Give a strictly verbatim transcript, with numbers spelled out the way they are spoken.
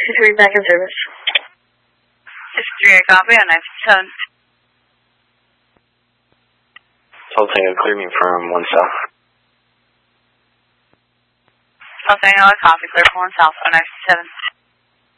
sixty-three back in service. sixty-three, copy on nine fifty-seven. Sol Tango, clear me from one south. Sol Tango, copy, clear from one south on nine fifty-seven.